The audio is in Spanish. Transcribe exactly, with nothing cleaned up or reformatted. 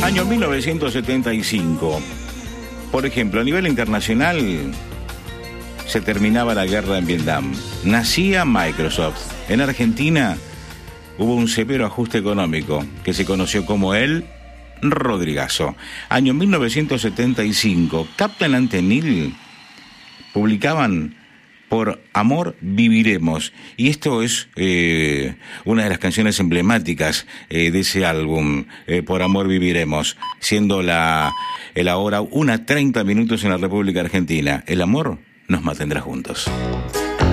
Año mil novecientos setenta y cinco. Por ejemplo, a nivel internacional se terminaba la guerra en Vietnam. Nacía Microsoft. En Argentina hubo un severo ajuste económico que se conoció como el Rodrigazo. Año mil novecientos setenta y cinco. Captain Antenil publicaban Por amor viviremos. Y esto es eh, una de las canciones emblemáticas eh, de ese álbum, eh, Por amor viviremos, siendo la, la hora una treinta minutos en la República Argentina. El amor nos mantendrá juntos.